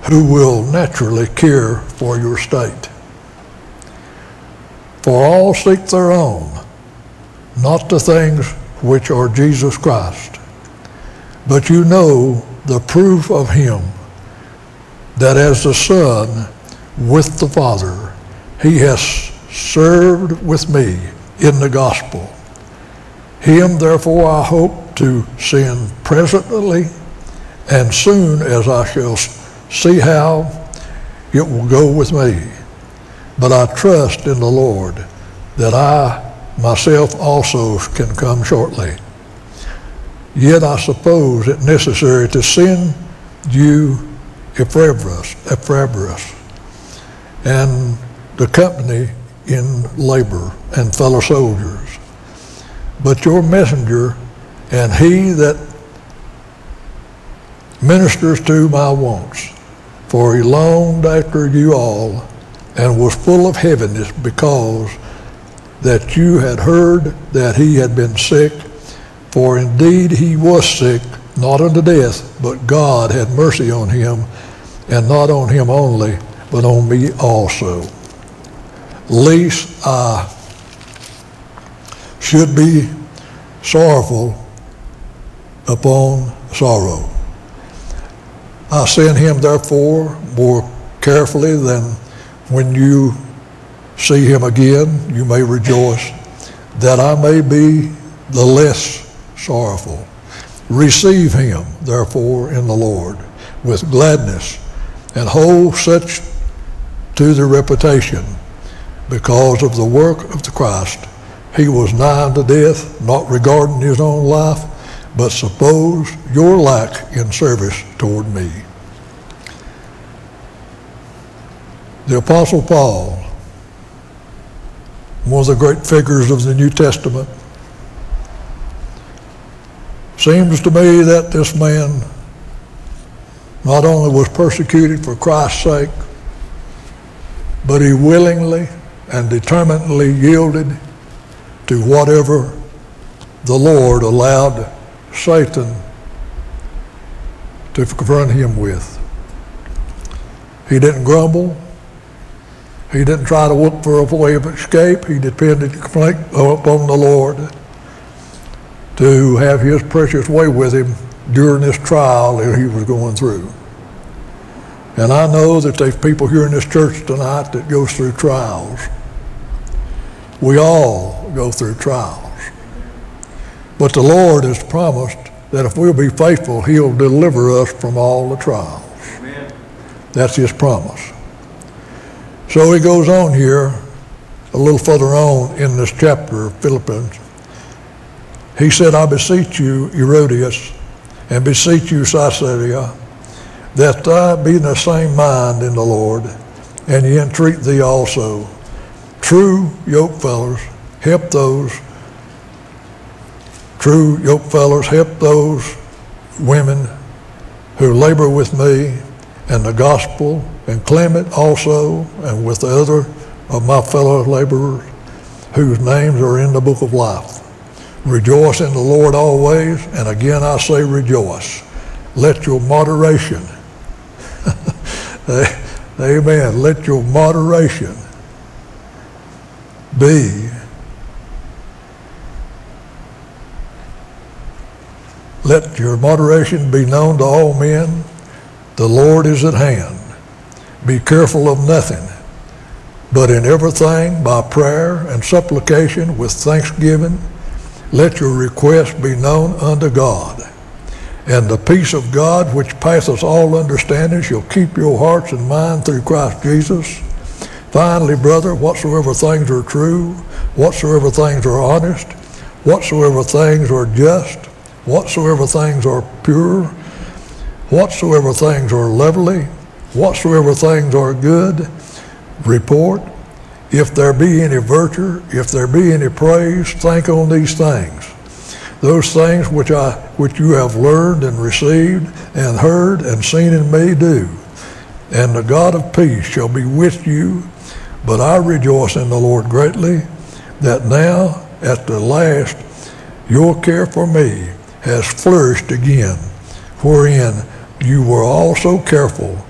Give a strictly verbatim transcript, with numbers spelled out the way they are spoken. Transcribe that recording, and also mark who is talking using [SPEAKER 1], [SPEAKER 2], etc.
[SPEAKER 1] who will naturally care for your state. For all seek their own, not the things which are Jesus Christ. But you know the proof of him, that as the Son with the Father, he has served with me in the gospel. Him therefore I hope to send presently, and soon as I shall see how it will go with me. But I trust in the Lord that I myself also can come shortly. Yet I suppose it necessary to send you Epaphras, Epaphras, and the company in labor and fellow soldiers. But your messenger and he that ministers to my wants, for he longed after you all and was full of heaviness because that you had heard that he had been sick. For indeed he was sick, not unto death, but God had mercy on him, and not on him only, but on me also. Lest I should be sorrowful upon sorrow. I send him therefore more carefully than when you see him again, you may rejoice, that I may be the less sorrowful. Receive him, therefore, in the Lord with gladness, and hold such to the reputation, because of the work of the Christ. He was nigh unto death, not regarding his own life, but suppose your lack in service toward me. The Apostle Paul, one of the great figures of the New Testament, seems to me that this man not only was persecuted for Christ's sake, but he willingly and determinedly yielded to whatever the Lord allowed Satan to confront him with. He didn't grumble. He didn't try to look for a way of escape. He depended upon the Lord to have his precious way with him during this trial that he was going through. And I know that there's people here in this church tonight that goes through trials. We all go through trials. But the Lord has promised that if we'll be faithful, he'll deliver us from all the trials. Amen. That's his promise. So he goes on here, a little further on in this chapter of Philippians. He said, I beseech you, Herodias, and beseech you, Caesarea, that thou be in the same mind in the Lord, and ye entreat thee also. True yokefellows, help those, true yokefellows, help those women who labor with me and the gospel, and Clement also, and with the other of my fellow laborers, whose names are in the book of life. Rejoice in the Lord always, and again I say rejoice. Let your moderation, amen, let your moderation be, let your moderation be known to all men. The Lord is at hand. Be careful of nothing, but in everything by prayer and supplication with thanksgiving, let your requests be known unto God. And the peace of God, which passeth all understanding, shall keep your hearts and minds through Christ Jesus. Finally, brother, whatsoever things are true, whatsoever things are honest, whatsoever things are just, whatsoever things are pure, whatsoever things are lovely, whatsoever things are good, report. If there be any virtue, if there be any praise, think on these things. Those things which I, which you have learned and received and heard and seen in me do. And the God of peace shall be with you. But I rejoice in the Lord greatly, that now at the last your care for me has flourished again, wherein you were also careful,